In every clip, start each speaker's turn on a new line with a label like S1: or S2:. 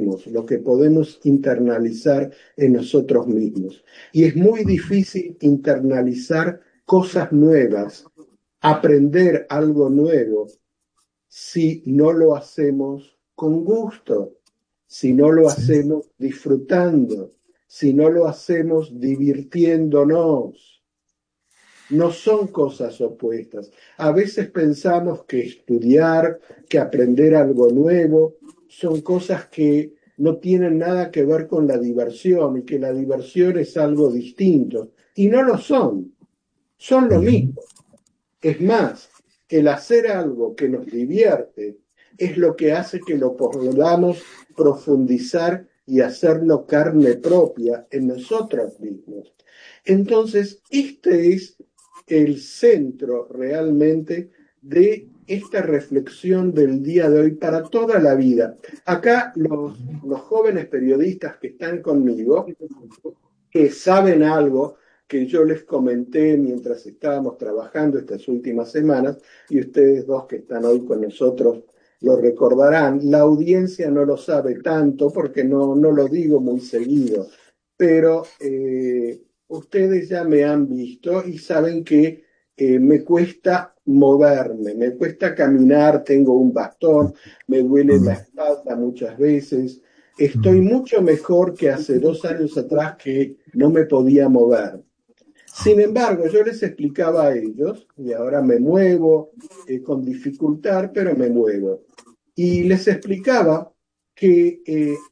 S1: hacemos, lo que podemos internalizar en nosotros mismos. Y es muy difícil internalizar cosas nuevas, aprender algo nuevo, si no lo hacemos con gusto, si no lo
S2: Sí.
S1: hacemos disfrutando, si no lo hacemos divirtiéndonos. No son cosas opuestas. A veces pensamos que estudiar, que aprender algo nuevo, son cosas que no tienen nada que ver con la diversión y que la diversión es algo distinto. Y no lo son, son lo
S2: Ujú.
S1: mismo. Es más, el hacer algo que nos divierte es lo que hace que lo podamos profundizar y hacerlo carne propia en nosotros mismos. Entonces, este es el centro realmente de esta reflexión del día de hoy para toda la vida. Acá los jóvenes periodistas que están conmigo, que saben algo que yo les comenté mientras estábamos trabajando estas últimas semanas, y ustedes dos que están hoy con nosotros lo recordarán. La audiencia no lo sabe tanto porque no lo digo muy seguido, pero ustedes ya me han visto y saben que me cuesta moverme, me cuesta caminar, tengo un bastón, me duele la
S2: Ujú.
S1: espalda muchas veces. Estoy
S2: Ujú.
S1: mucho mejor que hace 2 años atrás que no me podía mover. Sin embargo, yo les explicaba a ellos, y ahora me muevo con dificultad, pero me muevo. Y les explicaba que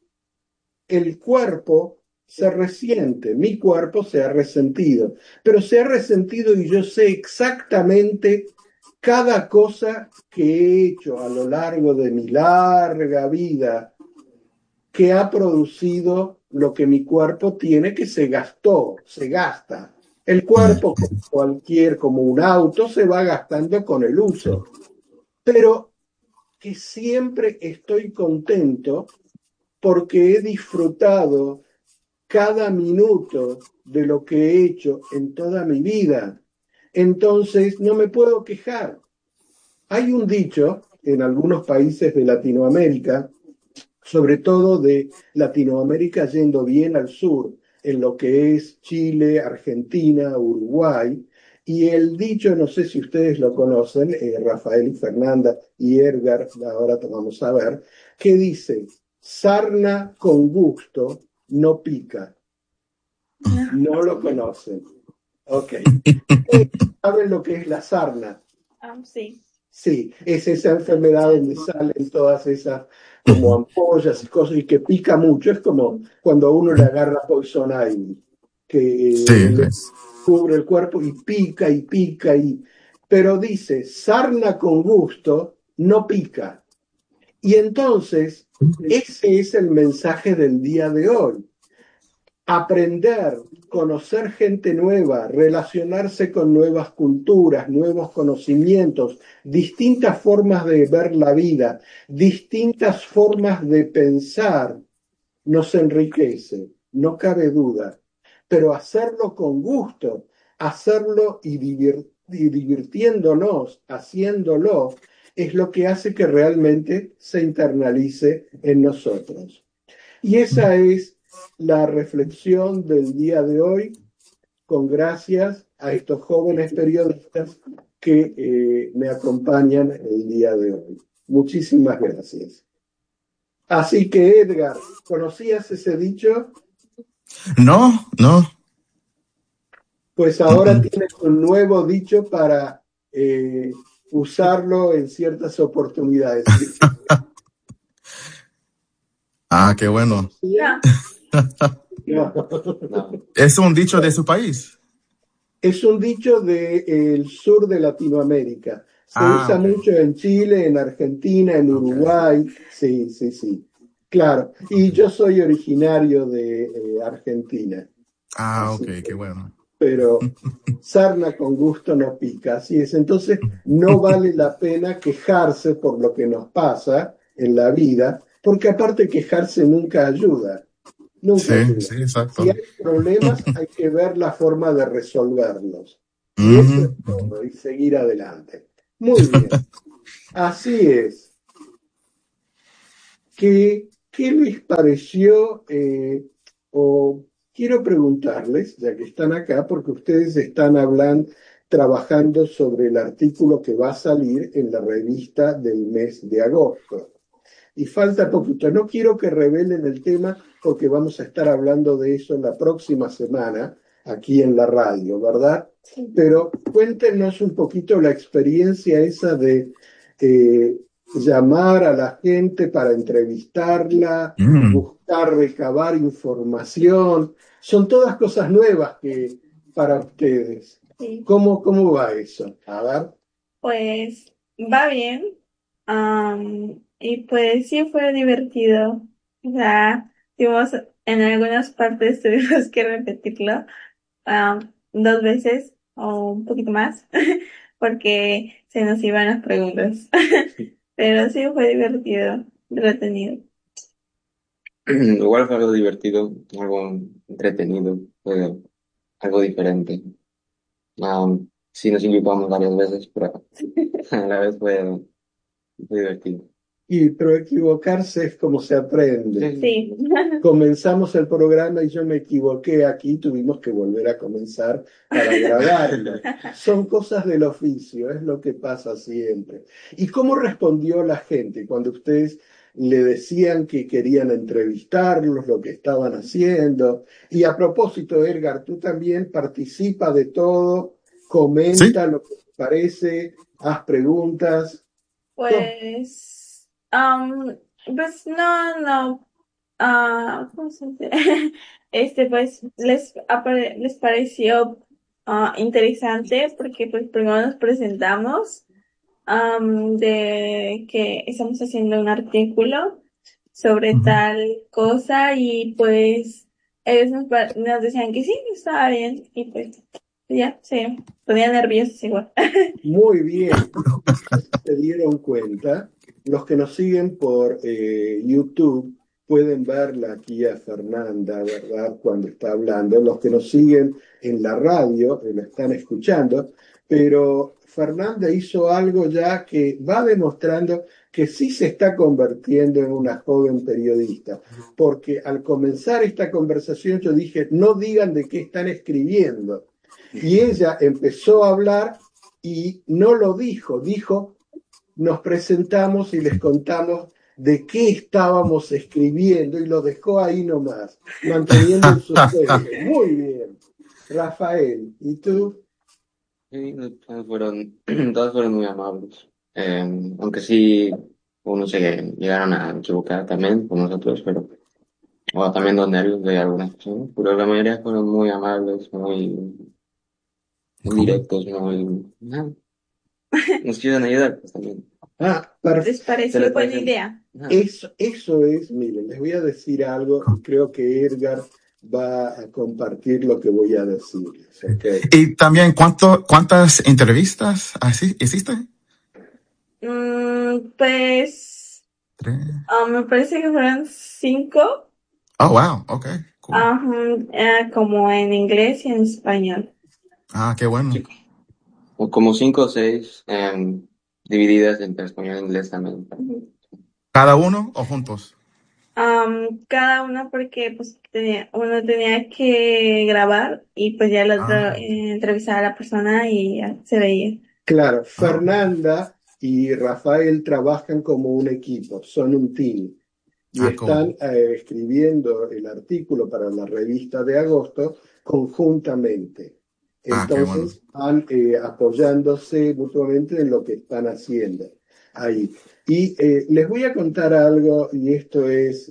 S1: el cuerpo se resiente, mi cuerpo se ha resentido, pero se ha resentido y yo sé exactamente cada cosa que he hecho a lo largo de mi larga vida que ha producido lo que mi cuerpo tiene, que se gastó, se gasta. El cuerpo, como cualquier, como un auto, se va gastando con el uso, pero que siempre estoy contento porque he disfrutado cada minuto de lo que he hecho en toda mi vida. Entonces, no me puedo quejar. Hay un dicho en algunos países de Latinoamérica, sobre todo de Latinoamérica yendo bien al sur, en lo que es Chile, Argentina, Uruguay. Y el dicho, no sé si ustedes lo conocen, Rafael y Fernanda y Edgar, ahora vamos a ver, que dice, sarna con gusto no pica.
S3: No.
S1: No lo conocen. Ok. ¿Saben lo que es la sarna?
S3: Sí.
S1: Sí, es esa enfermedad donde salen todas esas como
S2: Ujú.
S1: ampollas y cosas y que pica mucho. Es como cuando a uno le agarra poison ivy, que
S2: Sí,
S1: le cubre el cuerpo y pica y pica y... Pero dice, sarna con gusto no pica. Y entonces, ese es el mensaje del día de hoy. Aprender, conocer gente nueva, relacionarse con nuevas culturas, nuevos conocimientos, distintas formas de ver la vida, distintas formas de pensar, nos enriquece, no cabe duda. Pero hacerlo con gusto, hacerlo y divirtiéndonos, haciéndolo, es lo que hace que realmente se internalice en nosotros. Y esa es la reflexión del día de hoy, con gracias a estos jóvenes periodistas que me acompañan el día de hoy. Muchísimas gracias. Así que, Edgar, ¿conocías ese dicho?
S2: no, no.
S1: Pues
S2: Mm,
S1: ahora
S2: mm.
S1: tienes un nuevo dicho para usarlo en ciertas oportunidades.
S2: Ah, qué
S1: ¿Lo
S2: bueno.
S1: conocías?
S3: No.
S1: No.
S2: Es un dicho de su país.
S1: Es un dicho del sur de Latinoamérica. Se
S2: Ah,
S1: usa
S2: ok.
S1: mucho en Chile, en Argentina, en
S2: Ok.
S1: Uruguay. Sí, sí, sí. Claro. Y yo soy originario de Argentina.
S2: Ah, ok,
S1: Así
S2: qué
S1: que,
S2: bueno.
S1: pero sarna con gusto no pica. Así es. Entonces, no vale la pena quejarse por lo que nos pasa en la vida, porque aparte quejarse nunca ayuda. Nunca
S2: Sí,
S1: ayuda.
S2: sí,
S1: Si
S2: exacto.
S1: hay problemas, hay que ver la forma de resolverlos. Y eso
S2: Ujú,
S1: es
S2: ujú.
S1: todo, y seguir adelante. Muy bien, así es. ¿Qué ¿qué les pareció? O quiero preguntarles, ya que están acá, porque ustedes están hablando, trabajando sobre el artículo que va a salir en la revista del mes de agosto. Y falta poquito. No quiero que revelen el tema porque vamos a estar hablando de eso la próxima semana aquí en la radio, ¿verdad?
S3: Sí.
S1: Pero cuéntenos un poquito la experiencia esa de eh, llamar a la gente para entrevistarla,
S2: Mm.
S1: buscar, recabar información. Son todas cosas nuevas que para ustedes.
S3: Sí.
S1: ¿Cómo va eso? A ver.
S3: Pues va bien. Y pues sí fue divertido. O sea, en algunas partes tuvimos que repetirlo dos veces o un poquito más porque se nos iban las preguntas. Pero sí fue divertido, entretenido.
S4: Igual fue algo divertido, algo entretenido, fue algo diferente. Sí nos equivocamos varias veces, pero a la vez fue divertido.
S1: Pero equivocarse es como se aprende.
S3: Sí.
S1: Comenzamos el programa y yo me equivoqué aquí, tuvimos que volver a comenzar para grabarlo. Son cosas del oficio, es lo que pasa siempre. ¿Y cómo respondió la gente cuando ustedes le decían que querían entrevistarlos, lo que estaban haciendo? Y a propósito, Edgar, tú también participa de todo,
S2: Sí.
S1: comenta lo que te parece, haz preguntas.
S3: Pues, pues no, ¿cómo se dice? Pues les pareció interesante porque pues primero nos presentamos de que estamos haciendo un artículo sobre
S2: Ujú.
S3: tal cosa y pues ellos nos decían que sí, estaba bien y pues ya, se ponían nerviosos igual.
S1: Muy bien. Se dieron cuenta, los que nos siguen por YouTube pueden verla aquí a Fernanda, ¿verdad? Cuando está hablando. Los que nos siguen en la radio la están escuchando, pero Fernanda hizo algo ya que va demostrando que sí se está convirtiendo en una joven periodista, porque al comenzar esta conversación yo dije, no digan de qué están escribiendo. Y ella empezó a hablar y no lo dijo, nos presentamos y les contamos de qué estábamos escribiendo y lo dejó ahí nomás, manteniendo el suspenso. Muy bien. Rafael, ¿y tú?
S4: Sí, todos fueron muy amables. Aunque sí, unos se llegaron a equivocar también con nosotros, pero, o también los nervios de algunas personas, pero la mayoría fueron muy amables, muy
S2: Cool.
S4: directos, nos quieren ayudar, pues también.
S1: Ah,
S3: ¿Les
S4: Se
S3: pareció
S4: les
S3: buena
S4: parece,
S3: idea?
S1: eso es, miren, les voy a decir algo y creo que Edgar va a compartir lo que voy a decirles, ¿ok?
S2: Y también, ¿cuántas entrevistas así hiciste?
S3: Pues
S2: Tres.
S3: me parece que fueron cinco,
S2: Oh, wow. Okay, cool.
S3: como en inglés y en español.
S2: Ah, qué bueno.
S4: sí, o como cinco o seis, divididas entre español e inglés también.
S3: Ujú.
S2: ¿Cada uno o juntos?
S3: Cada uno porque pues uno tenía que grabar y pues ya el otro
S2: Ah,
S3: entrevistaba a la persona y ya se veía.
S1: Claro,
S2: oh,
S1: Fernanda y Rafael trabajan como un equipo, son un team. Y
S2: cool.
S1: están escribiendo el artículo para la revista de agosto conjuntamente.
S2: Ah, qué bueno.
S1: Entonces van apoyándose mutuamente en lo que están haciendo ahí. Y les voy a contar algo, y esto es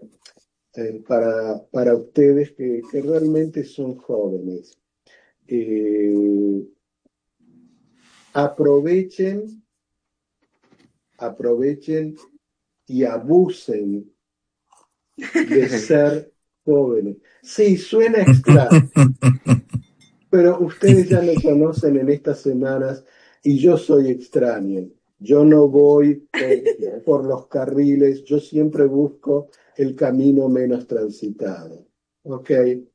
S1: para ustedes que realmente son jóvenes. Eh, aprovechen, aprovechen y abusen de ser jóvenes. Sí, suena extraño, pero ustedes ya me conocen en estas semanas y yo soy extraño. Yo no voy por los carriles, yo siempre busco el camino menos transitado. ¿Ok?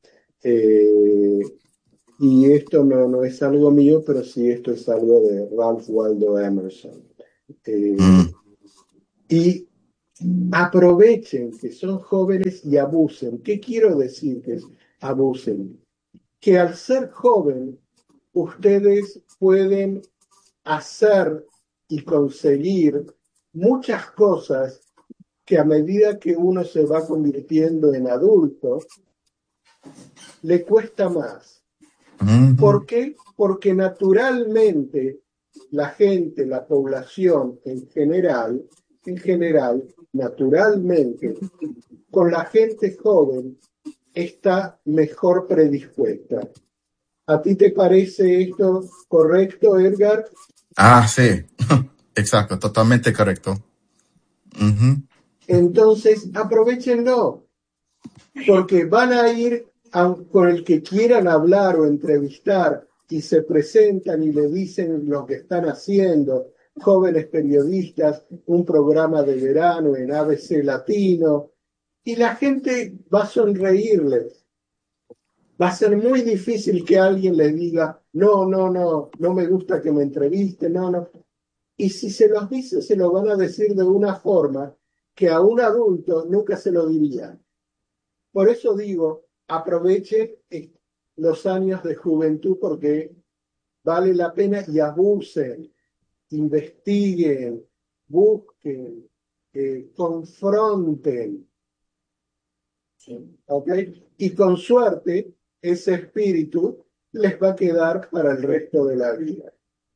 S1: Y esto no es algo mío, pero sí esto es algo de Ralph Waldo Emerson. Eh,
S2: Mm.
S1: y Aprovechen que son jóvenes y abusen. ¿Qué quiero decir que es abusen? Que al ser joven, ustedes pueden hacer y conseguir muchas cosas que a medida que uno se va convirtiendo en adulto, le cuesta más. ¿Por qué? Porque naturalmente la gente, la población en general, naturalmente, con la gente joven está mejor predispuesta. ¿A ti te parece esto correcto, Edgar?
S2: Ah, sí. Exacto, totalmente correcto. Ujú.
S1: Entonces, aprovechenlo, porque van a ir con el que quieran hablar o entrevistar y se presentan y le dicen lo que están haciendo, jóvenes periodistas, un programa de verano en ABC Latino, y la gente va a sonreírles. Va a ser muy difícil que alguien le diga, no, no, no, no me gusta que me entreviste, no, no. Y si se los dice, se lo van a decir de una forma que a un adulto nunca se lo diría. Por eso digo, aprovechen los años de juventud porque vale la pena y abusen, investiguen, busquen, confronten,
S3: Sí.
S1: ¿ok? Y con suerte, ese espíritu les va a quedar para el resto de la vida.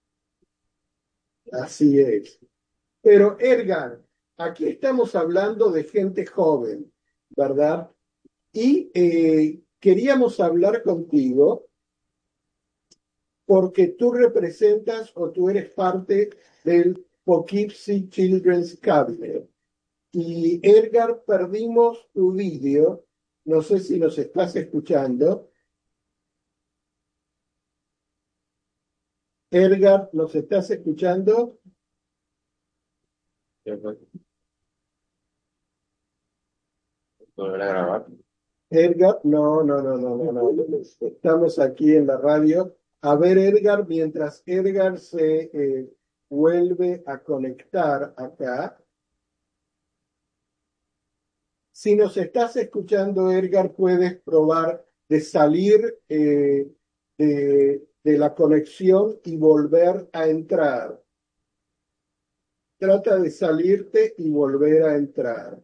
S1: Así es. Pero Edgar, aquí estamos hablando de gente joven, ¿verdad? Y queríamos hablar contigo porque tú representas o tú eres parte del Poughkeepsie Children's Cabinet. Y Edgar, perdimos tu vídeo, no sé si nos estás escuchando. Edgar, ¿nos estás escuchando?
S4: Volver a grabar.
S1: Edgar, no, no, no, no, no, no. Estamos aquí en la radio. A ver, Edgar, mientras Edgar se vuelve a conectar acá. Si nos estás escuchando, Edgar, puedes probar de salir de la conexión y volver a entrar. Trata de salirte y volver a entrar.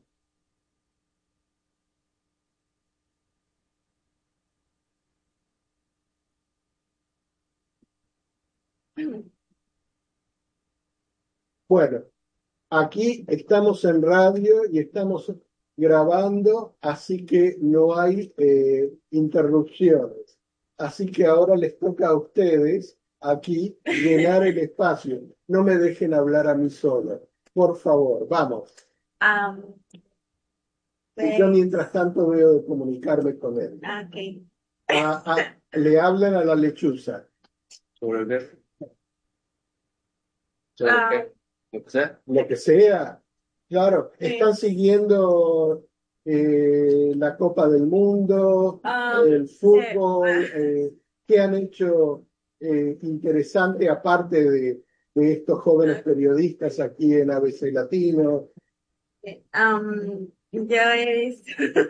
S1: Bueno, aquí estamos en radio y estamos grabando, así que no hay interrupciones. Así que ahora les toca a ustedes aquí llenar el espacio. No me dejen hablar a mí solo. Por favor, vamos.
S3: Am,
S1: Y yo
S3: pues,
S1: mientras tanto veo de comunicarme con él.
S3: ok.
S1: Le hablan a la lechuza.
S4: ¿Sobre qué? ¿Sobre
S3: Ah,
S4: qué? Lo que sea.
S1: Lo que sea. Claro,
S3: sí.
S1: están siguiendo la Copa del Mundo, el
S3: Sí.
S1: fútbol, ¿qué han hecho interesante aparte de estos jóvenes periodistas aquí en ABC Latino?
S3: Yo he visto,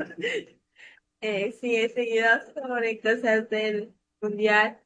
S3: sí, he seguido sobre cosas del mundial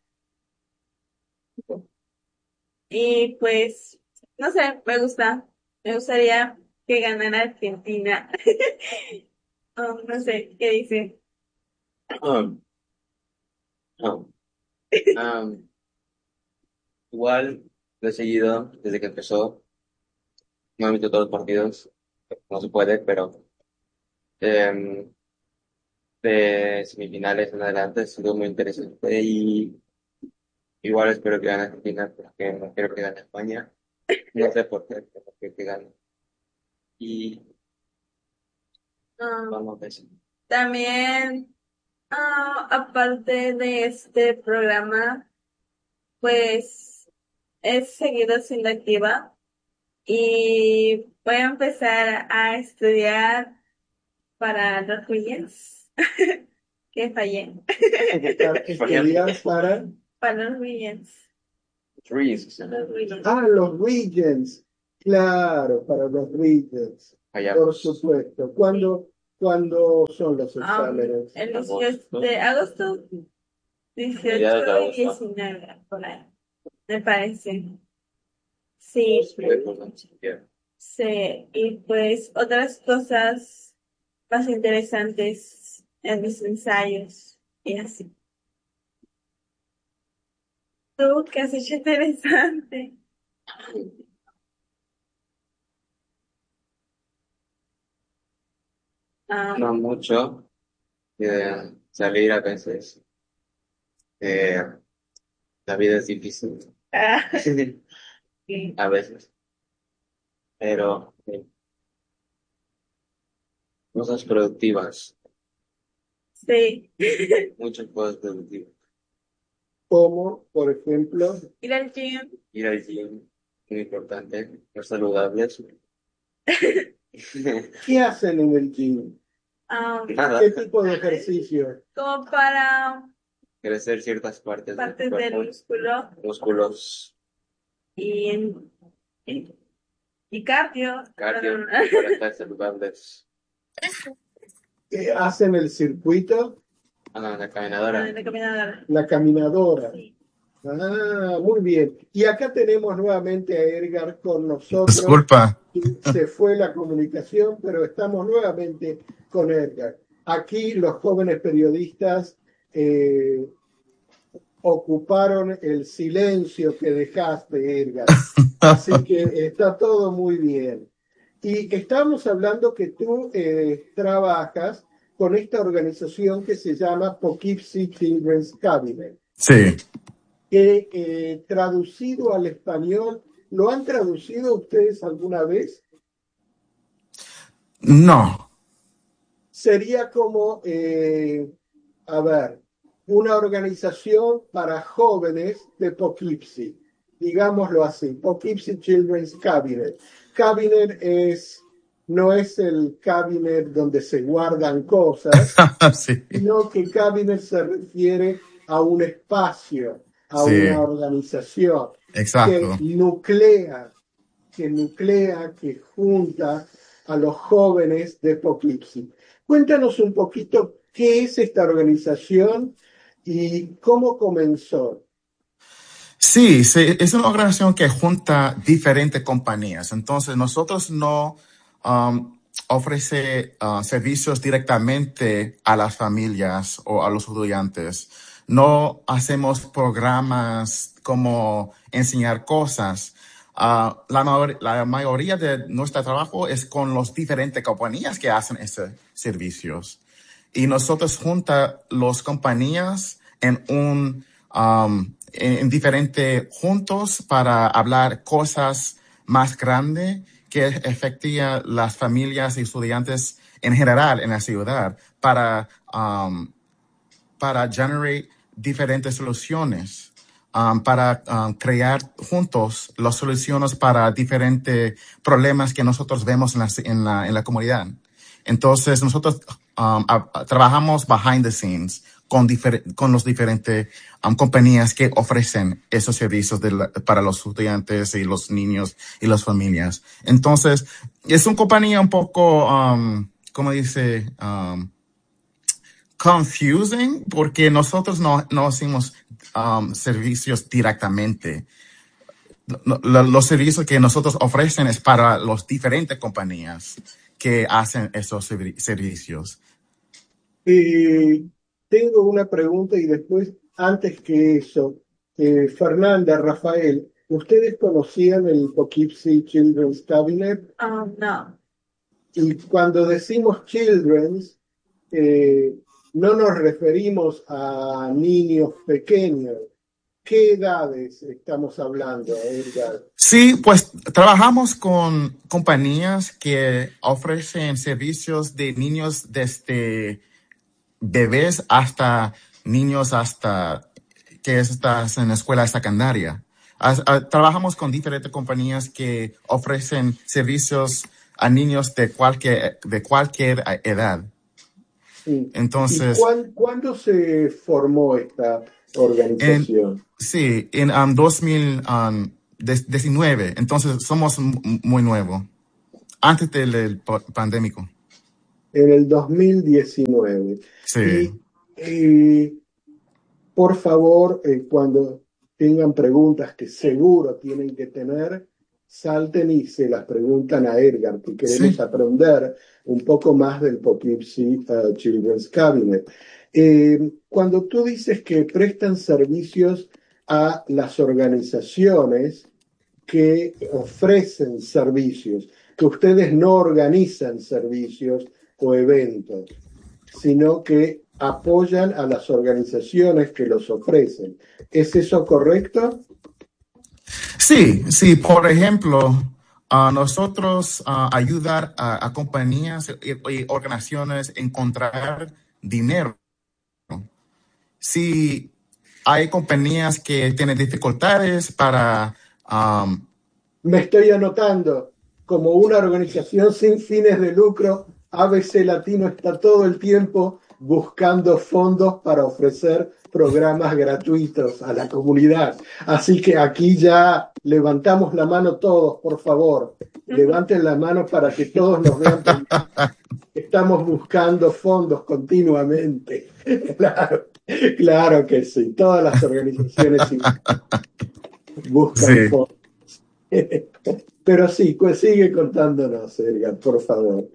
S3: y pues, no sé, me gusta, me gustaría que ganara Argentina. No sé, ¿qué dice?
S4: Um, no. Um, igual lo he seguido desde que empezó. No he visto todos los partidos, no se puede, pero em, de semifinales en adelante ha sido muy interesante y igual espero que gane Argentina porque no quiero que gane España. No sé por qué, pero quiero que gane. Y
S3: Um,
S4: vamos a ver.
S3: También, aparte de este programa, pues he seguido siendo activa y voy a empezar a estudiar para los Williams, que fallé,
S1: Estudiar para...
S3: para los Williams,
S4: Trees.
S3: los Williams.
S1: Ah, los Regents. Claro, para los Regents.
S4: allá.
S1: Por supuesto. ¿Cuándo son los
S3: Um,
S1: exámenes?
S3: el 18
S4: Agosto,
S3: de agosto, 18
S4: mediados de
S3: y
S4: agosto.
S3: 19, por ahí, me parece. Sí, sí. Y pues otras cosas más interesantes en mis ensayos y así. ¿Tú qué has hecho interesante? Ah,
S4: No mucho, salir a veces. Eh, la vida es difícil
S3: ah,
S4: a veces, pero cosas productivas,
S3: sí.
S4: muchas cosas productivas.
S1: Como, por ejemplo,
S3: Ir al gym.
S4: Ir al gym, muy importante, ser saludables.
S1: ¿qué hacen en el gym?
S4: Nada,
S1: ¿Qué tipo de ejercicio?
S3: Como para
S4: crecer ciertas partes del
S3: partes del
S4: cuerpo,
S3: músculo
S4: músculos,
S3: y, y, y cardio.
S4: cardio, para estar saludables.
S1: ¿Hacen el circuito?
S4: Ah, la caminadora.
S3: De caminadora.
S1: La caminadora.
S3: Sí.
S1: Ah, muy bien. Y acá tenemos nuevamente a Edgar con nosotros.
S2: Disculpa.
S1: Se fue la comunicación, pero estamos nuevamente con Edgar. Aquí los jóvenes periodistas ocuparon el silencio que dejaste, Edgar. Así que está todo muy bien. Y estamos hablando que tú trabajas con esta organización que se llama Poughkeepsie Children's Cabinet,
S2: Sí.
S1: que traducido al español, ¿lo han traducido ustedes alguna vez?
S2: No.
S1: Sería como, a ver, una organización para jóvenes de Poughkeepsie, digámoslo así, Poughkeepsie Children's Cabinet. Cabinet no es el cabinet donde se guardan cosas,
S2: Sí.
S1: sino que cabinet se refiere a un espacio, a
S2: Sí.
S1: una organización
S2: Exacto.
S1: que junta a los jóvenes de Poughkeepsie. Cuéntanos un poquito qué es esta organización y cómo comenzó.
S2: Sí, es una organización que junta diferentes compañías. Entonces, nosotros no ofrece servicios directamente a las familias o a los estudiantes. No hacemos programas como enseñar cosas. La mayoría de nuestro trabajo es con las diferentes compañías que hacen esos servicios. Y nosotros junta las compañías en diferentes juntos para hablar cosas más grandes que afectan las familias y estudiantes en general en la ciudad para generar diferentes soluciones, para crear juntos las soluciones para diferentes problemas que nosotros vemos en la comunidad. Entonces, nosotros trabajamos behind the scenes con los diferentes compañías que ofrecen esos servicios para los estudiantes y los niños y las familias. Entonces, es una compañía un poco, ¿cómo dice? Confusing, porque nosotros no hacemos servicios directamente. Los servicios que nosotros ofrecen es para las diferentes compañías que hacen esos servicios.
S1: Tengo una pregunta y después, antes que eso, Fernanda, Rafael, ¿ustedes conocían el Poughkeepsie Children's Cabinet?
S3: No.
S1: Y cuando decimos children's, no nos referimos a niños pequeños. ¿Qué edades estamos hablando, Edgar?
S2: Sí, pues trabajamos con compañías que ofrecen servicios de niños desde bebés hasta niños hasta que estás en la escuela secundaria. Trabajamos con diferentes compañías que ofrecen servicios a niños de cualquier edad.
S1: Sí.
S2: Entonces,
S1: ¿Y cuándo se formó esta organización?
S2: en 2019. Entonces, somos muy nuevos. antes del pandémico.
S1: En el 2019.
S2: Sí.
S1: Y por favor, cuando tengan preguntas que seguro tienen que tener, salten y se las preguntan a Edgar, que queremos
S2: Sí.
S1: aprender un poco más del Poughkeepsie Children's Cabinet. Cuando tú dices que prestan servicios a las organizaciones que ofrecen servicios, que ustedes no organizan servicios o eventos, sino que apoyan a las organizaciones que los ofrecen. ¿Es eso correcto?
S2: Sí, sí, por ejemplo, nosotros ayudar a compañías y organizaciones a encontrar dinero. Si hay compañías que tienen dificultades para...
S1: Me estoy anotando. Como una organización sin fines de lucro, ABC Latino está todo el tiempo buscando fondos para ofrecer programas gratuitos a la comunidad. Así que aquí ya levantamos la mano todos, por favor. Levanten la mano para que todos nos vean. Estamos buscando fondos continuamente. Claro, claro que sí. Todas las organizaciones buscan
S2: sí.
S1: fondos. Pero sí, pues sigue contándonos, Edgar, por favor.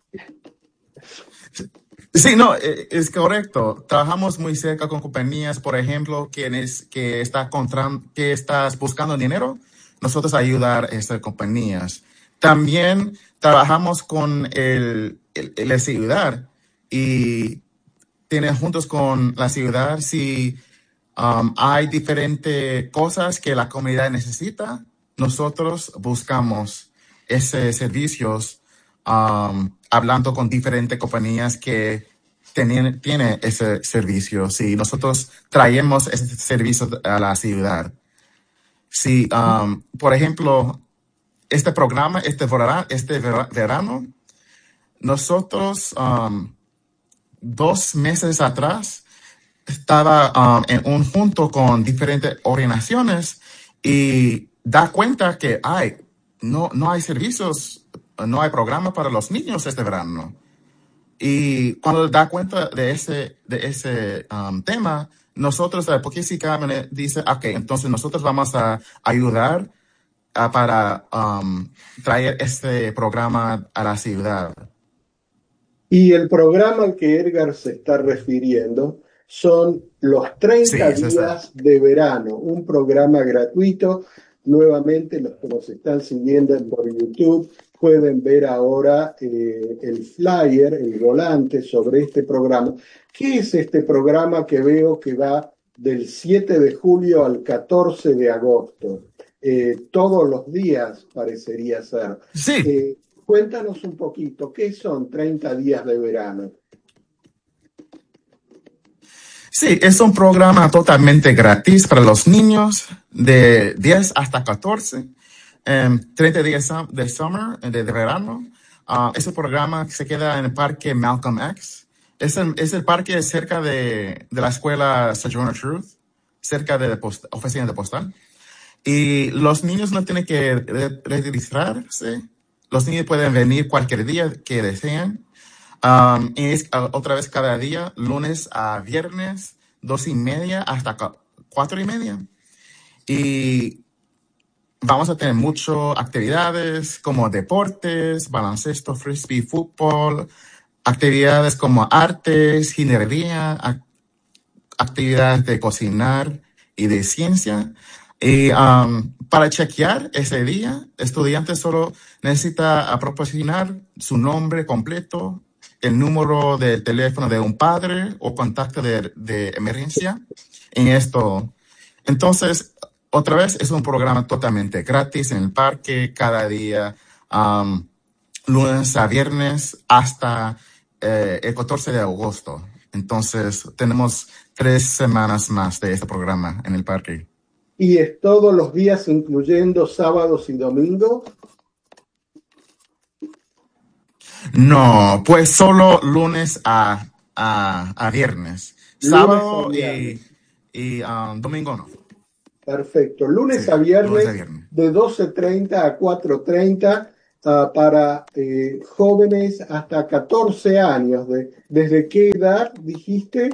S2: Sí, no, es correcto. Trabajamos muy cerca con compañías, por ejemplo, que estás buscando dinero. Nosotros ayudar a estas compañías. También trabajamos con la ciudad y tienen juntos con la ciudad si hay diferentes cosas que la comunidad necesita. Nosotros buscamos esos servicios hablando con diferentes compañías que tienen ese servicio. Sí, nosotros traemos ese servicio a la ciudad. Sí, por ejemplo, este programa, verano, nosotros 2 meses atrás estaba en un junto con diferentes organizaciones y da cuenta que no hay servicios, no hay programa para los niños este verano. Y cuando da cuenta de ese tema, nosotros de Poughkeepsie Cabinet dice, ok, entonces nosotros vamos a ayudar para traer este programa a la ciudad.
S1: Y el programa al que Edgar se está refiriendo son los 30
S2: Sí,
S1: días de verano, un programa gratuito. Nuevamente, los que nos están siguiendo por YouTube pueden ver ahora el flyer, el volante sobre este programa. ¿Qué es este programa que veo que va del 7 de julio al 14 de agosto? Todos los días parecería ser.
S2: sí.
S1: Cuéntanos un poquito, ¿qué son 30 días de verano?
S2: Sí, es un programa totalmente gratis para los niños de 10 hasta 14, 30 días de summer, de verano. Ese programa se queda en el parque Malcolm X. Es el parque cerca de la escuela Sojourner Truth, cerca de la oficina de postal. Y los niños no tienen que registrarse. Los niños pueden venir cualquier día que deseen. Y es otra vez cada día, lunes a viernes, 2:30 hasta 4:30. Y vamos a tener muchas actividades como deportes, baloncesto, frisbee, fútbol, actividades como artes, ingeniería, actividades de cocinar y de ciencia. Y para chequear ese día, estudiante solo necesita proporcionar su nombre completo, el número de teléfono de un padre o contacto de emergencia en esto. Entonces, otra vez, es un programa totalmente gratis en el parque cada día, lunes a viernes hasta el 14 de agosto. Entonces, tenemos 3 semanas más de este programa en el parque.
S1: ¿Y es todos los días, incluyendo sábados y domingos?
S2: No, pues solo lunes a viernes. Sábado
S1: Lunes a viernes.
S2: y domingo no.
S1: Perfecto. Lunes
S2: Sí,
S1: a
S2: lunes a
S1: viernes
S2: viernes.
S1: de 12:30 a 4:30 para jóvenes hasta 14 años. ¿Desde qué edad dijiste?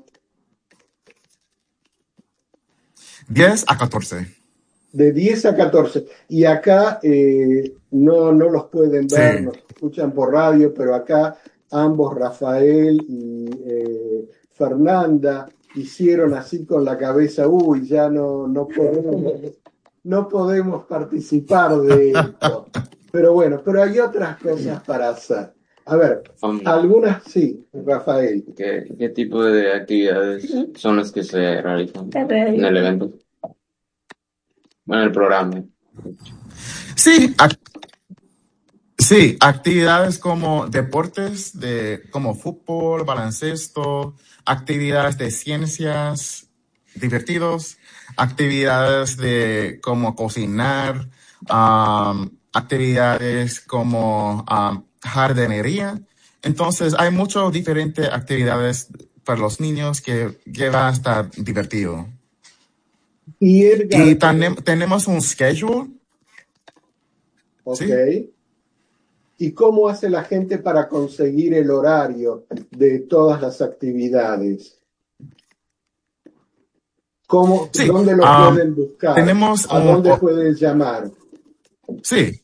S2: 10 a 14.
S1: De 10 a 14. Y acá no los pueden ver,
S2: Sí.
S1: nos escuchan por radio, pero acá ambos, Rafael y Fernanda, hicieron así con la cabeza, uy, ya no podemos participar de esto. Pero bueno, pero hay otras cosas para hacer. A ver, algunas sí, Rafael.
S4: ¿Qué tipo de actividades son las que se realizan en el evento? Bueno, el programa.
S2: Sí, sí, actividades como deportes, como fútbol, baloncesto, actividades de ciencias divertidos, actividades de como cocinar, actividades como jardinería. Entonces, hay muchas diferentes actividades para los niños que va a estar divertido.
S1: Y Edgar,
S2: Y tenemos un schedule.
S1: ok.
S2: ¿Sí?
S1: ¿Y cómo hace la gente para conseguir el horario de todas las actividades?
S2: Sí,
S1: ¿Dónde lo pueden buscar?
S2: tenemos
S1: ¿A dónde pueden llamar?
S2: sí,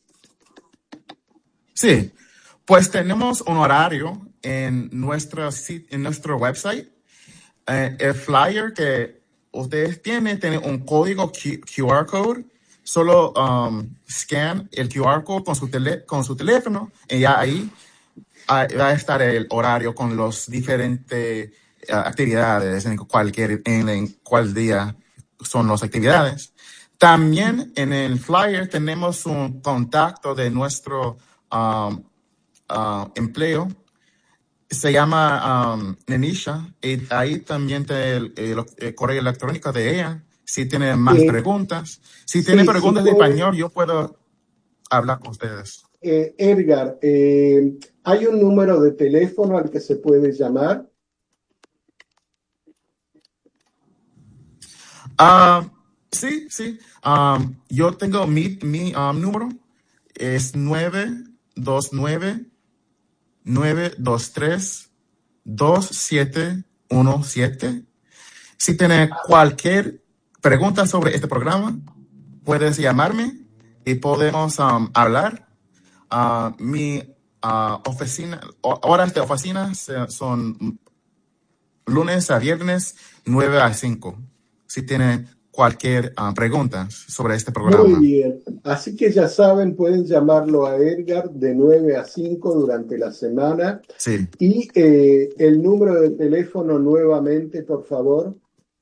S2: sí. Pues tenemos un horario en nuestro website. El flyer que ustedes tiene un código QR code. Solo scan el QR code con su teléfono y ya ahí va a estar el horario con los diferentes actividades en cuál día son las actividades. También en el flyer tenemos un contacto de nuestro empleo. Se llama Nenisha, y ahí también el correo electrónico de ella. Si tiene más preguntas. Si tiene
S1: Sí,
S2: preguntas de español, yo puedo hablar con ustedes.
S1: Edgar, ¿hay un número de teléfono al que se puede llamar?
S2: Sí, sí. Yo tengo mi número. Es 929-923-2717. Si tiene cualquier pregunta sobre este programa, puedes llamarme y podemos hablar. Mi horas de oficina son lunes a viernes, 9 a 5. Si tiene cualquier pregunta sobre este programa.
S1: Muy bien. Así que ya saben, pueden llamarlo a Edgar de 9 a 5 durante la semana.
S2: Sí.
S1: Y el número de teléfono nuevamente, por favor.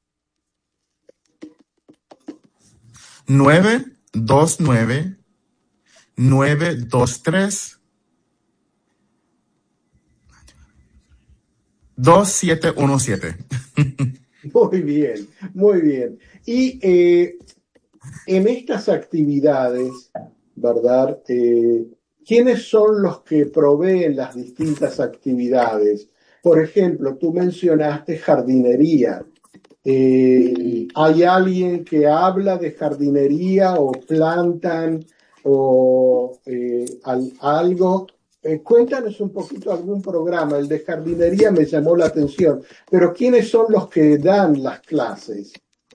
S2: 929-923-2717.
S1: Muy bien, muy bien. Y en estas actividades, ¿verdad? ¿Quiénes son los que proveen las distintas actividades? Por ejemplo, tú mencionaste jardinería. ¿Hay alguien que habla de jardinería o plantan o algo? Cuéntanos un poquito algún programa. El de jardinería me llamó la atención, pero ¿quiénes son los que dan las clases?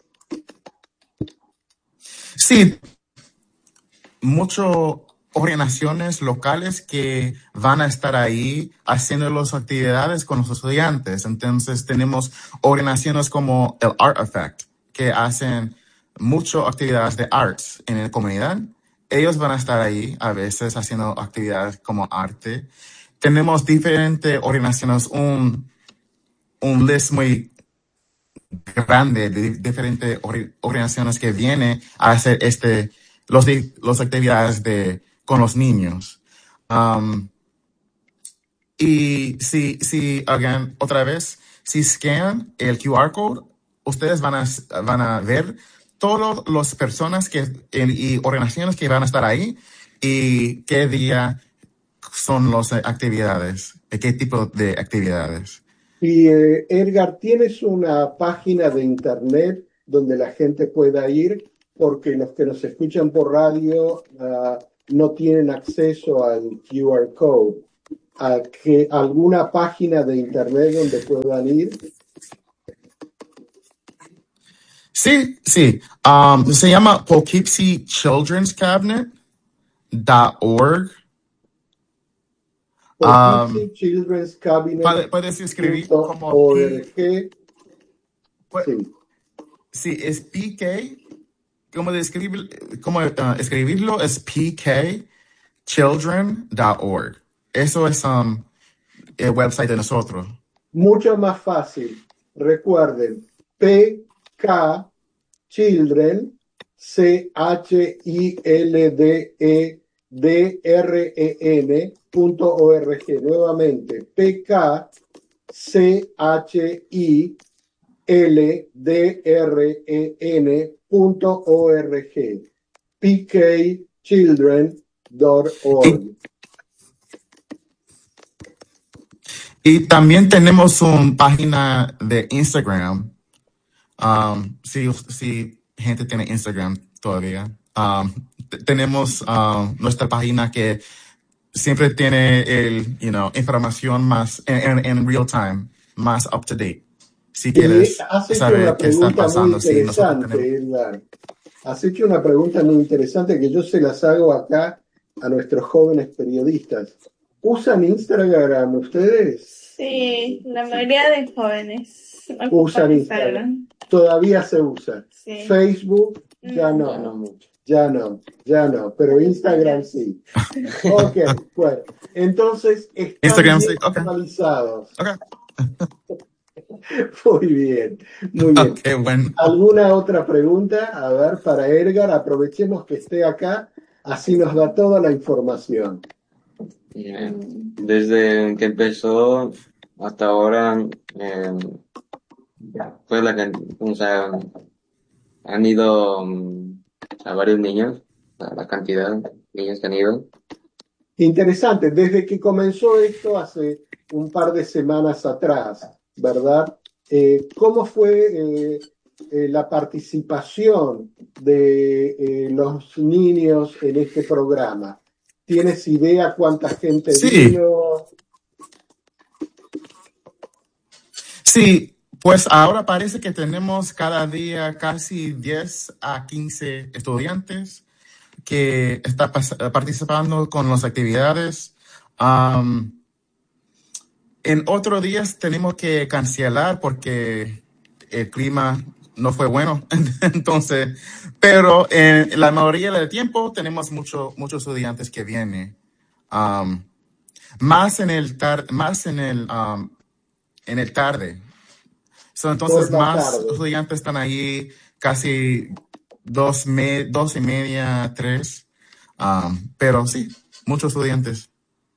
S2: Sí, muchas organizaciones locales que van a estar ahí haciendo las actividades con los estudiantes. Entonces tenemos organizaciones como el Art Effect, que hacen muchas actividades de arts en la comunidad. Ellos van a estar ahí a veces haciendo actividades como arte. Tenemos diferentes organizaciones, un list muy grande de diferentes organizaciones que vienen a hacer las actividades con los niños. Y si hagan otra vez, si scan el QR code, ustedes van a ver todas las personas y organizaciones que van a estar ahí y qué día son las actividades, qué tipo de actividades.
S1: Y Edgar, ¿tienes una página de internet donde la gente pueda ir? Porque los que nos escuchan por radio no tienen acceso al QR code, ¿alguna página de internet donde puedan ir?
S2: Sí, sí. Se llama Poughkeepsie Children's Cabinet.org.
S1: Poughkeepsie Children's Cabinet.
S2: Puedes escribir como
S1: .org.
S2: Sí. Sí, es PK. ¿Cómo escribirlo? Es pkchildren.org. Eso es el website de nosotros.
S1: Mucho más fácil. Recuerden, PK Children, CHILDREN.org. Nuevamente, PKCHILDREN.org. pkchildren.org.
S2: Y también tenemos una página de Instagram. Si gente tiene Instagram todavía. Tenemos nuestra página que siempre tiene información más en real time, más up to date. Si quieres saber qué está pasando.
S1: Edgar. Has hecho una pregunta muy interesante que yo se las hago acá a nuestros jóvenes periodistas. ¿Usan Instagram ustedes?
S3: Sí, la mayoría de jóvenes
S1: usan Instagram. Todavía se usa.
S3: Sí.
S1: Facebook ya no. Ya no, pero Instagram sí. Ok, bueno. Entonces están
S2: Instagram,
S1: bien
S2: sí.
S1: actualizados.
S2: Okay.
S1: Muy bien, muy bien.
S2: Okay, bueno.
S1: ¿Alguna otra pregunta? A ver, para Edgar, aprovechemos que esté acá, así nos da toda la información.
S4: Desde que empezó hasta ahora, pues han ido a varios niños, la cantidad de niños que han ido.
S1: Interesante, desde que comenzó esto hace un par de semanas atrás, ¿verdad? ¿Cómo fue la participación de los niños en este programa? ¿Tienes idea cuánta gente vino?
S2: Sí, pues ahora parece que tenemos cada día casi 10 a 15 estudiantes que están participando con las actividades. En otros días tenemos que cancelar porque el clima no fue bueno. Entonces, pero en la mayoría del tiempo tenemos muchos estudiantes que vienen. Más en el tarde. Entonces, más estudiantes están ahí, casi 2:30, 3. Pero sí, muchos estudiantes.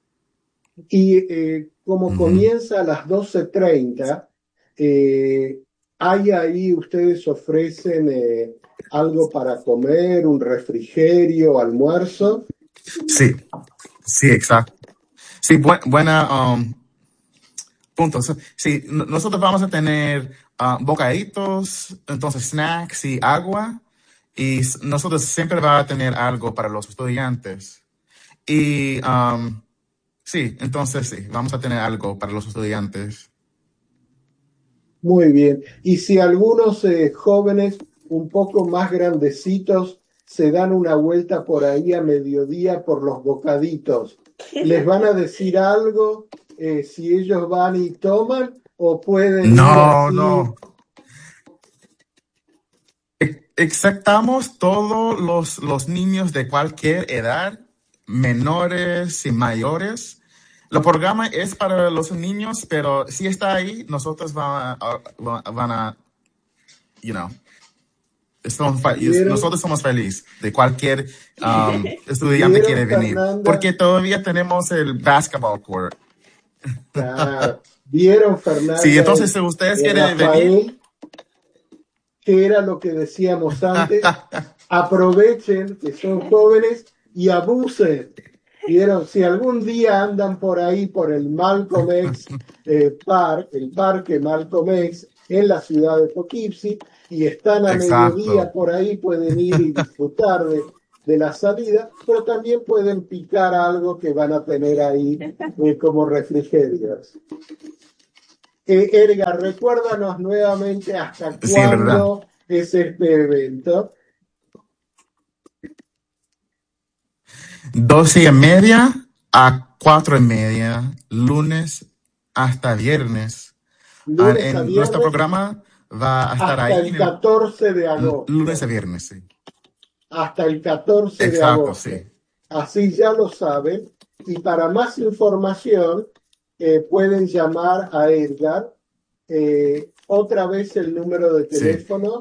S1: Y como comienza a las 12:30, ¿hay ahí, ustedes ofrecen algo para comer, un refrigerio, almuerzo?
S2: Sí, exacto. Sí, buena punto. Sí, nosotros vamos a tener bocaditos, entonces snacks y agua, y nosotros siempre va a tener algo para los estudiantes. Y sí, entonces sí, vamos a tener algo para los estudiantes.
S1: Muy bien. Y si algunos jóvenes un poco más grandecitos se dan una vuelta por ahí a mediodía por los bocaditos, ¿les van a decir algo si ellos van y toman o pueden ir así?
S2: No. Aceptamos todos los niños de cualquier edad, menores y mayores. El programa es para los niños, pero si está ahí, nosotros van a nosotros somos felices de cualquier estudiante que quiere venir.
S1: Fernanda?
S2: Porque todavía tenemos el basketball court.
S1: Claro. ¿Vieron, Fernanda?
S2: Sí, entonces si ustedes quieren venir,
S1: que era lo que decíamos antes, aprovechen que son jóvenes y abusen. ¿Vieron? Si algún día andan por ahí, por el Malcolm X Park, el parque Malcolm X, en la ciudad de Poughkeepsie, y están a mediodía por ahí, pueden ir y disfrutar de la salida, pero también pueden picar algo que van a tener ahí como refrigerios. Edgar, recuérdanos nuevamente hasta
S2: Sí, es verdad.
S1: cuándo es este evento.
S2: 12:30 a 4:30, lunes hasta viernes.
S1: Lunes a
S2: En nuestro
S1: viernes
S2: programa va a estar
S1: hasta
S2: ahí
S1: el 14 de
S2: lunes a
S1: agosto.
S2: viernes, sí.
S1: Hasta el 14 de
S2: Exacto, sí.
S1: agosto. Así ya lo saben. Y para más información, pueden llamar a Edgar. Otra vez el número de
S2: Sí.
S1: teléfono.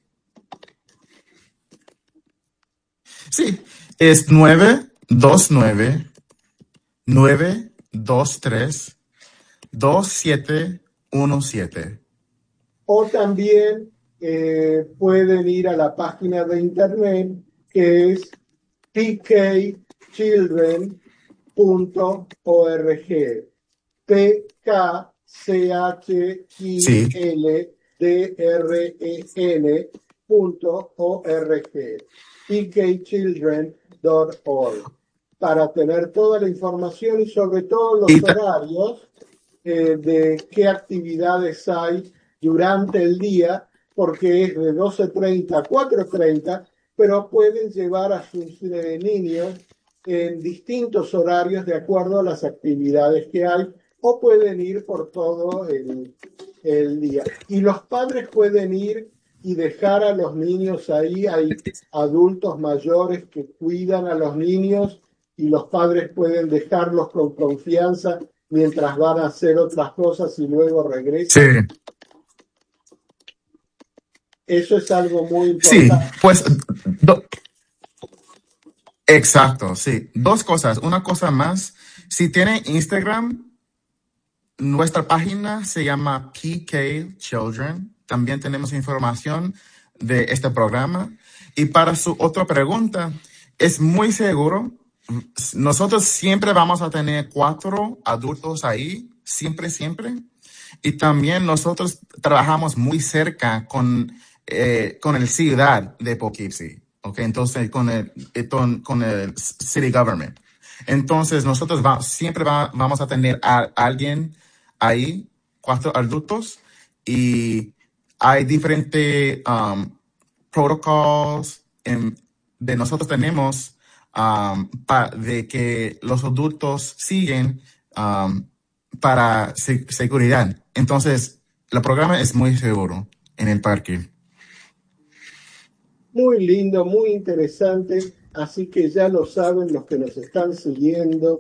S2: Sí, es 929-923-2717.
S1: O también pueden ir a la página de internet que es pkchildren.org.
S2: Sí.
S1: pkchildren.org. pkchildren.org. Para tener toda la información y sobre todo
S2: Y
S1: los horarios de qué actividades hay durante el día, porque es de 12:30 a 4:30, pero pueden llevar a sus niños en distintos horarios de acuerdo a las actividades que hay, o pueden ir por todo el día. Y los padres pueden ir y dejar a los niños ahí. Hay adultos mayores que cuidan a los niños y los padres pueden dejarlos con confianza mientras van a hacer otras cosas y luego
S2: sí,
S1: regresan. Eso es algo muy
S2: sí,
S1: importante.
S2: pues exacto, sí. Dos cosas. Una cosa más, si tiene Instagram, nuestra página se llama PK Children. También tenemos información de este programa. Y para su otra pregunta, es muy seguro. Nosotros siempre vamos a tener 4 adultos ahí, siempre, siempre. Y también nosotros trabajamos muy cerca con el ciudad de Poughkeepsie, ¿ok? Entonces, con el city government. Entonces, nosotros siempre vamos a tener a alguien ahí, 4 adultos, y hay diferentes protocolos de nosotros tenemos de que los adultos siguen para seguridad. Entonces, el programa es muy seguro en el parque.
S1: Muy lindo, muy interesante. Así que ya lo saben los que nos están siguiendo.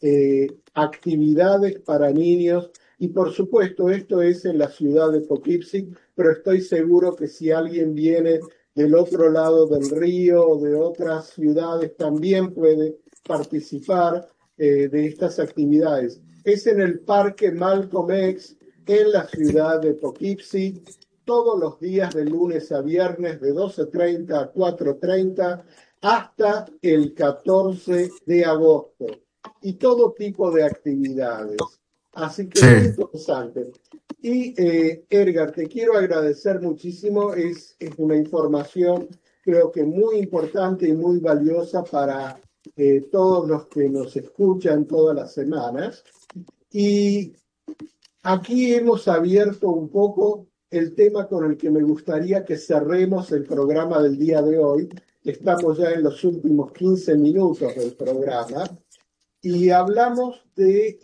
S1: Actividades para niños. Y por supuesto, esto es en la ciudad de Poughkeepsie, pero estoy seguro que si alguien viene del otro lado del río o de otras ciudades, también puede participar de estas actividades. Es en el Parque Malcolm X, en la ciudad de Poughkeepsie, todos los días de lunes a viernes de 12:30 a 4:30 hasta el 14 de agosto. Y todo tipo de actividades. Así que
S2: Sí,
S1: muy interesante. Y Edgar, te quiero agradecer muchísimo. Es una información creo que muy importante y muy valiosa para todos los que nos escuchan todas las semanas. Y aquí hemos abierto un poco el tema con el que me gustaría que cerremos el programa del día de hoy. Estamos ya en los últimos 15 minutos del programa y hablamos de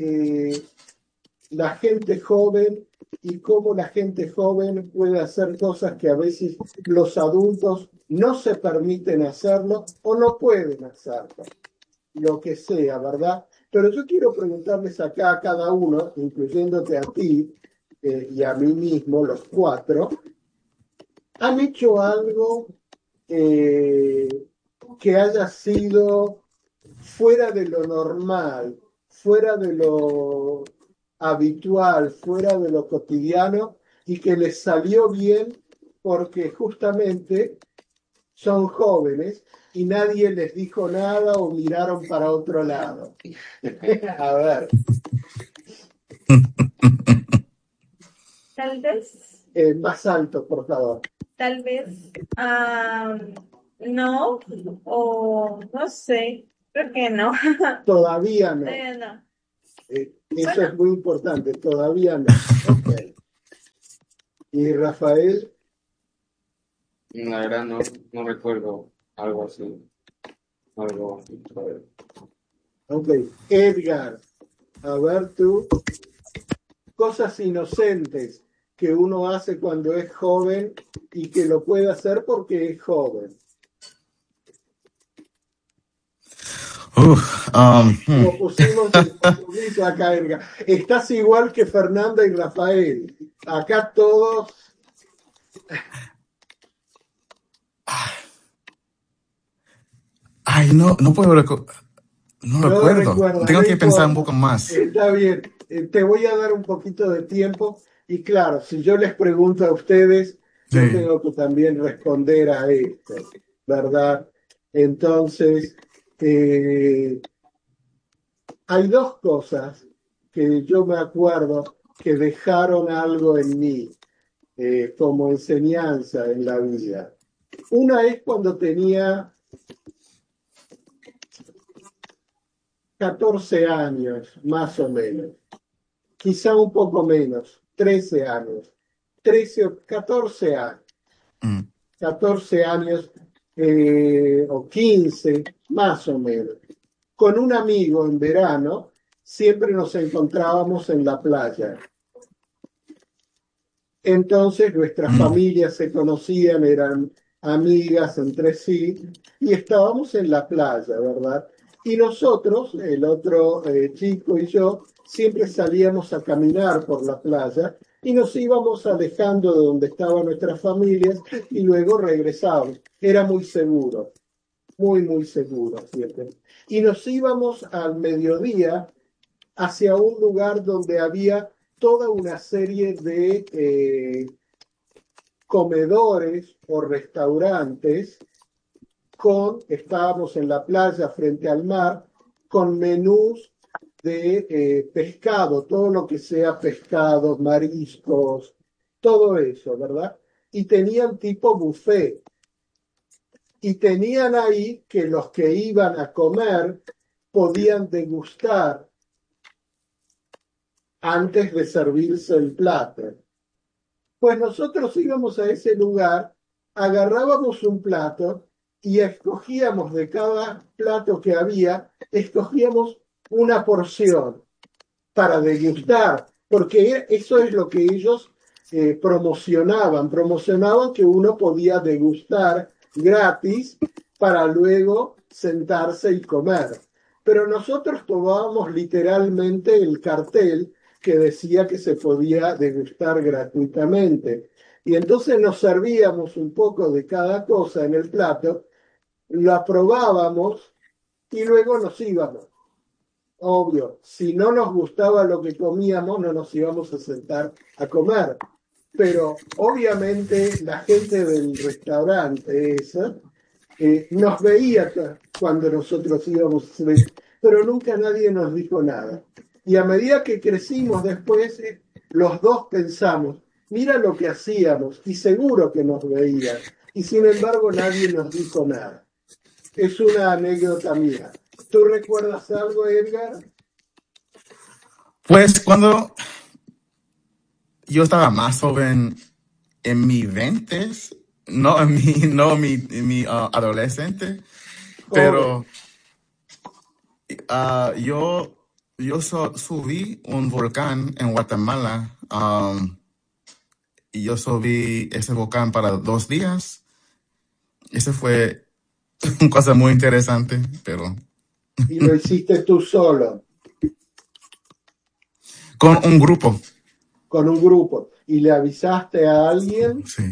S1: la gente joven y cómo la gente joven puede hacer cosas que a veces los adultos no se permiten hacerlo o no pueden hacerlo, lo que sea, ¿verdad? Pero yo quiero preguntarles acá a cada uno, incluyéndote a ti y a mí mismo, los 4, ¿han hecho algo eh, que haya sido fuera de lo normal, fuera de lo habitual, fuera de lo cotidiano y que les salió bien porque justamente son jóvenes y nadie les dijo nada o miraron para otro lado? A ver,
S3: Tal vez,
S1: más alto, por favor.
S3: tal vez, no, o no sé, creo que no.
S1: Todavía no.
S3: No.
S1: Eso
S3: Bueno,
S1: es muy importante, todavía no. Ok. ¿Y Rafael?
S4: La verdad no recuerdo algo así, algo.
S1: Ok. Edgar, a ver tú, cosas inocentes que uno hace cuando es joven y que lo puede hacer porque es joven.
S2: Hmm.
S1: Como pusimos el compromiso acá, Edgar. Estás igual que Fernanda y Rafael. Acá todos.
S2: Ay, no puedo, no
S1: No
S2: recuerdo.
S1: recuerda,
S2: Tengo
S1: no
S2: que pensar un
S1: importa.
S2: poco más.
S1: Está bien. Te voy a dar un poquito de tiempo y claro, si yo les pregunto a ustedes, yo
S2: Sí.
S1: tengo que también responder a esto, ¿verdad? Entonces, eh, hay dos cosas que yo me acuerdo que dejaron algo en mí como enseñanza en la vida. Una es cuando tenía 14 años, más o menos, quizá un poco menos, 13 años, 13 o 14 años,
S2: Mm.
S1: 14 años o 15, más o menos. Con un amigo en verano, siempre nos encontrábamos en la playa. Entonces nuestras
S2: Mm.
S1: familias se conocían, eran amigas entre sí y estábamos en la playa, ¿verdad? Y nosotros, el otro chico y yo, siempre salíamos a caminar por la playa y nos íbamos alejando de donde estaban nuestras familias y luego regresábamos. Era muy seguro, muy seguro, siempre. Y nos íbamos al mediodía hacia un lugar donde había toda una serie de comedores o restaurantes estábamos en la playa frente al mar, con menús de pescado, todo lo que sea pescado, mariscos, todo eso, ¿verdad? Y tenían tipo buffet. Y tenían ahí que los que iban a comer podían degustar antes de servirse el plato. Pues nosotros íbamos a ese lugar, agarrábamos un plato y escogíamos de cada plato que había, escogíamos una porción para degustar, porque eso es lo que ellos promocionaban que uno podía degustar gratis para luego sentarse y comer. Pero nosotros tomábamos literalmente el cartel que decía que se podía degustar gratuitamente. Y entonces nos servíamos un poco de cada cosa en el plato, la probábamos y luego nos íbamos. Obvio, si no nos gustaba lo que comíamos, no nos íbamos a sentar a comer. Pero obviamente la gente del restaurante esa nos veía cuando nosotros íbamos, pero nunca nadie nos dijo nada. Y a medida que crecimos después, los dos pensamos, mira lo que hacíamos, y seguro que nos veían. Y sin embargo nadie nos dijo nada. Es una anécdota mía. ¿Tú recuerdas algo, Edgar?
S2: Pues cuando yo estaba más joven, en mis veintes, no en mi adolescente,
S1: Joven.
S2: pero yo subí un volcán en Guatemala, y yo subí ese volcán para 2 días. Ese fue una cosa muy interesante, pero
S1: Y lo hiciste tú solo,
S2: con un grupo.
S1: con un grupo, y le avisaste a alguien,
S2: Sí.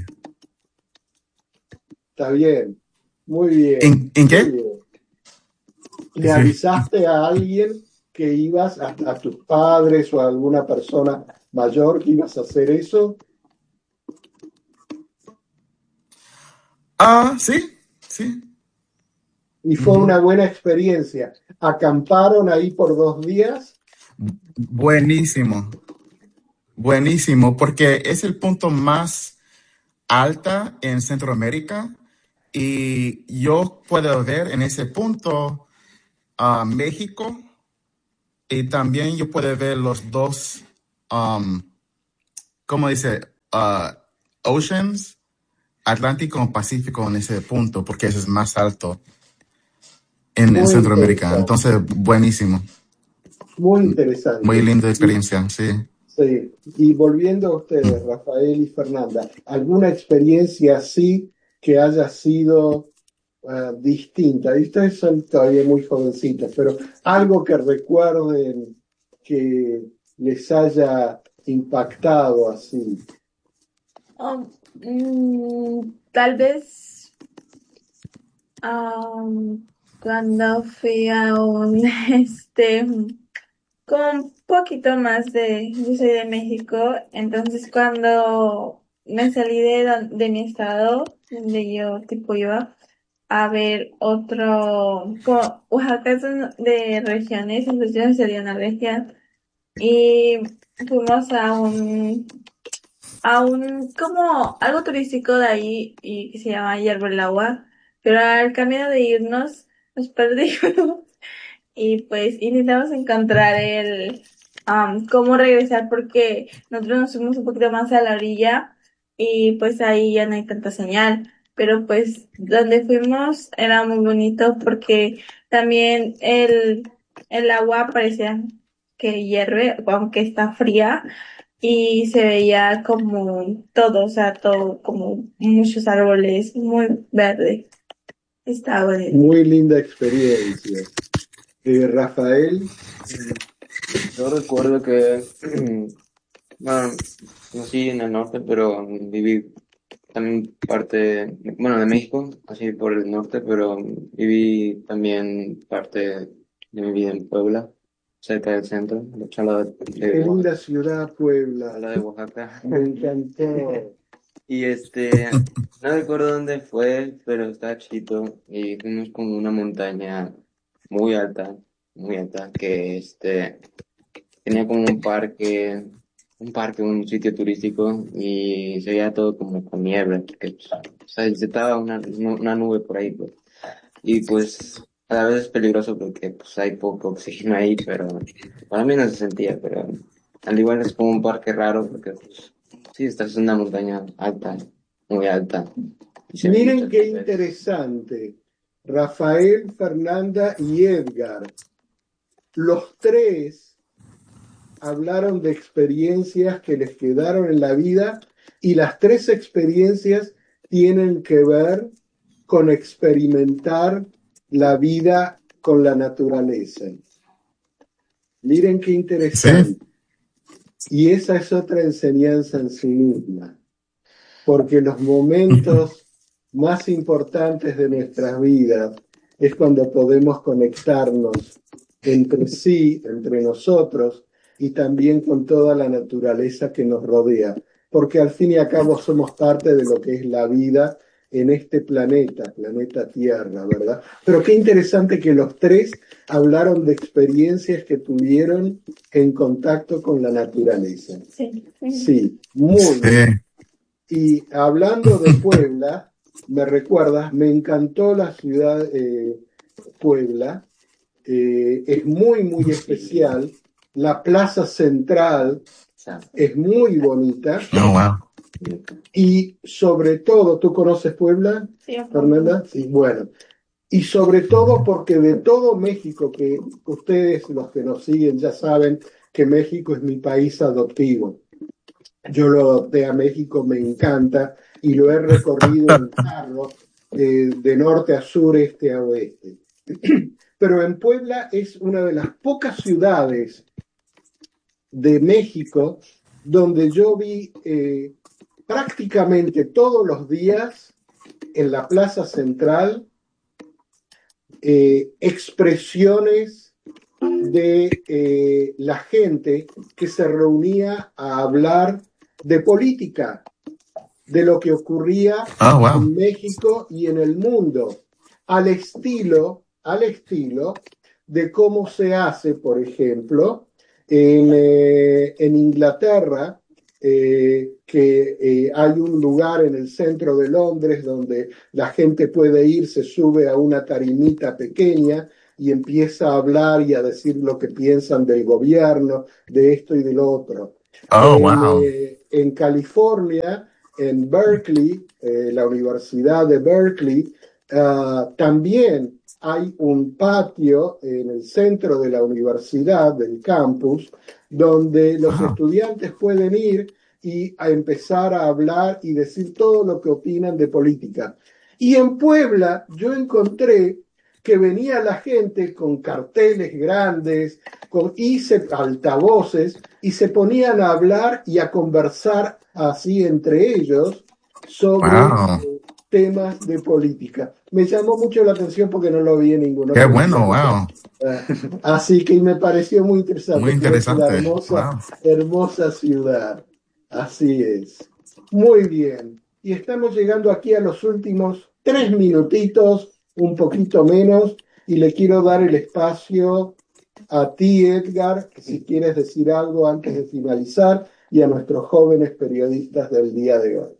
S1: está bien, muy bien,
S2: ¿En
S1: muy
S2: qué?
S1: bien. Le
S2: Sí.
S1: avisaste a alguien que ibas a tus padres o a alguna persona mayor que ibas a hacer eso,
S2: Sí, sí.
S1: y fue
S2: Ujú.
S1: una buena experiencia. Acamparon ahí por 2 días,
S2: Buenísimo, buenísimo, porque es el punto más alta en Centroamérica Y yo puedo ver en ese punto a México y también yo puedo ver los dos, um, ¿cómo dice? Oceans, Atlántico y Pacífico en ese punto, porque ese es más alto en
S1: Muy
S2: Centroamérica.
S1: interesante,
S2: Entonces, buenísimo.
S1: muy
S2: Muy
S1: interesante.
S2: linda
S1: Y,
S2: experiencia, sí.
S1: sí, y volviendo a ustedes, Rafael y Fernanda, ¿alguna experiencia así que haya sido distinta? Y ustedes son todavía muy jovencitas, pero algo que recuerden que les haya impactado así.
S3: Um, Tal vez cuando fui a un, con un poquito más yo soy de México, entonces cuando me salí de mi estado, donde yo tipo iba a ver otro, como Oaxaca es de regiones, entonces yo me salí a una región y fuimos a un como algo turístico de ahí y que se llama Hierro el Agua, pero al camino de irnos nos perdimos y pues intentamos encontrar cómo regresar porque nosotros nos fuimos un poquito más a la orilla y pues ahí ya no hay tanta señal, pero pues donde fuimos era muy bonito porque también el agua parecía que hierve, aunque está fría y se veía como todo, o sea, todo como muchos árboles, muy verde. Está bonito.
S1: Muy linda experiencia. Rafael,
S4: Yo recuerdo que, bueno, nací en el norte, pero viví también bueno, de México, así por el norte, pero viví también parte de mi vida en Puebla, cerca del centro, de Chala de
S1: qué
S4: Oaxaca.
S1: linda ciudad, Puebla.
S4: Chala de Oaxaca.
S1: Me encantó.
S4: Y no recuerdo dónde fue, pero estaba chiquito y fuimos como una montaña muy alta, muy alta, que tenía como un sitio turístico y se veía todo como con niebla, porque pues, o sea, se estaba una nube por ahí, pues. Y pues a la vez es peligroso porque pues hay poco oxígeno ahí, pero para mí no se sentía, pero al igual es como un parque raro porque pues sí, estás en una montaña alta, muy alta, y se ven
S1: Miren
S4: muchas
S1: qué
S4: nubes.
S1: interesante. Rafael, Fernanda y Edgar, los tres hablaron de experiencias que les quedaron en la vida y las tres experiencias tienen que ver con experimentar la vida con la naturaleza. Miren qué
S2: Sí,
S1: interesante. Y esa es otra enseñanza en sí misma, porque los momentos más importantes de nuestras vidas es cuando podemos conectarnos entre sí, entre nosotros y también con toda la naturaleza que nos rodea, porque al fin y al cabo somos parte de lo que es la vida en este planeta, planeta Tierra, ¿verdad? Pero qué interesante que los tres hablaron de experiencias que tuvieron en contacto con la naturaleza.
S3: Sí.
S1: Sí, muy bien.
S2: sí.
S1: Y hablando de Puebla, me recuerdas, me encantó la ciudad Puebla, es muy, muy especial. La plaza central
S4: Exacto.
S1: es muy bonita
S2: Oh, wow.
S1: y sobre todo, ¿tú conoces Puebla,
S3: Sí, un poco.
S1: Fernanda? Sí, bueno. Y sobre todo porque de todo México, que ustedes los que nos siguen ya saben que México es mi país adoptivo. Yo lo adopté a México, me encanta y lo he recorrido en carro de norte a sur, este a oeste. Pero en Puebla es una de las pocas ciudades de México donde yo vi prácticamente todos los días en la plaza central expresiones de la gente que se reunía a hablar de política, de lo que ocurría
S2: Oh, wow.
S1: en México y en el mundo, al estilo de cómo se hace, por ejemplo, en Inglaterra, que hay un lugar en el centro de Londres donde la gente puede ir, se sube a una tarimita pequeña y empieza a hablar y a decir lo que piensan del gobierno, de esto y del otro.
S2: Oh, wow.
S1: En California, en Berkeley, la Universidad de Berkeley, también hay un patio en el centro de la universidad, del campus, donde los
S2: Wow.
S1: estudiantes pueden ir y a empezar a hablar y decir todo lo que opinan de política. Y en Puebla yo encontré que venía la gente con carteles grandes, con altavoces, y se ponían a hablar y a conversar así entre ellos sobre
S2: Wow.
S1: temas de política. Me llamó mucho la atención porque no lo vi en ningún
S2: Qué
S1: otro
S2: bueno,
S1: lugar.
S2: wow.
S1: Así que me pareció muy
S2: Muy
S1: interesante. Creo que una
S2: interesante. Wow.
S1: hermosa ciudad. Así es. Muy bien. Y estamos llegando aquí a los últimos 3 minutitos, un poquito menos, y le quiero dar el espacio a ti, Edgar, si quieres decir algo antes de finalizar, y a nuestros jóvenes periodistas del día de hoy.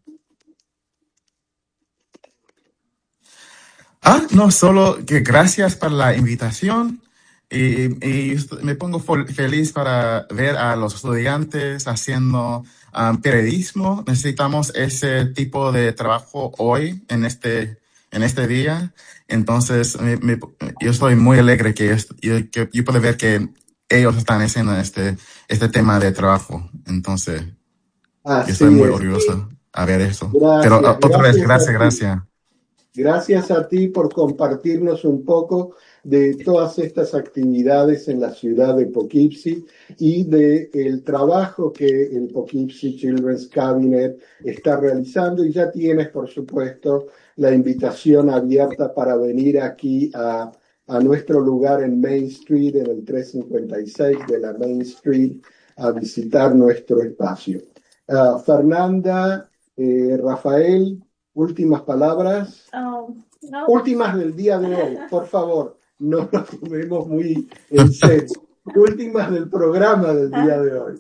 S2: No, solo que gracias por la invitación y me pongo feliz para ver a los estudiantes haciendo periodismo. Necesitamos ese tipo de trabajo hoy, en este día. Entonces, yo estoy muy alegre que yo puedo ver que ellos están haciendo este tema de trabajo. Entonces, yo estoy
S1: Así
S2: muy
S1: es.
S2: orgulloso a ver eso. Pero
S1: Gracias,
S2: otra vez,
S1: gracias a ti.
S2: gracias.
S1: Gracias a ti por compartirnos un poco de todas estas actividades en la ciudad de Poughkeepsie y del trabajo que el Poughkeepsie Children's Cabinet está realizando. Y ya tienes, por supuesto, la invitación abierta para venir aquí a nuestro lugar en Main Street, en el 356 de la Main Street, a visitar nuestro espacio. Fernanda, Rafael, últimas palabras.
S3: No.
S1: Últimas del día de hoy, por favor, no nos tomemos muy en serio. Últimas del programa del día de hoy.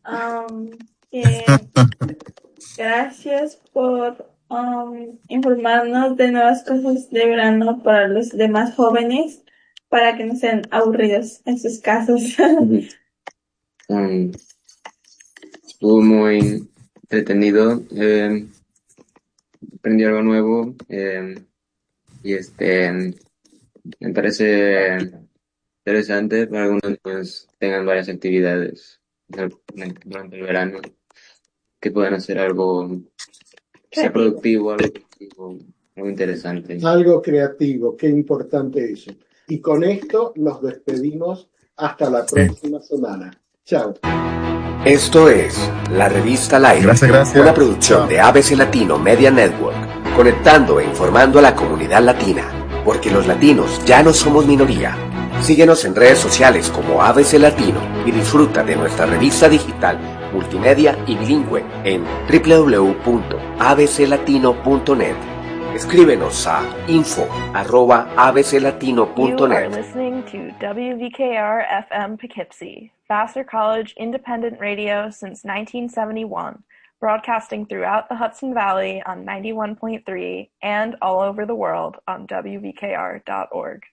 S3: Que gracias por informarnos de nuevas cosas de verano para los demás jóvenes, para que no sean aburridos en sus casas.
S4: Estuvo muy entretenido, aprendí algo nuevo y me parece interesante para algunos niños tengan varias actividades durante el verano que puedan hacer algo que sea productivo, algo creativo, muy interesante.
S1: Algo creativo, qué importante eso. Y con esto nos despedimos hasta la próxima semana. Chao.
S5: Esto es La Revista al Aire,
S2: Gracias.
S5: una producción de ABC Latino Media Network, conectando e informando a la comunidad latina, porque los latinos ya no somos minoría. Síguenos en redes sociales como ABC Latino y disfruta de nuestra revista digital, multimedia y bilingüe en www.abclatino.net. Escríbenos a info@abclatino.net.
S6: You are listening to WVKR-FM Poughkeepsie, Vassar College independent radio since 1971, broadcasting throughout the Hudson Valley on 91.3 and all over the world on WVKR.org.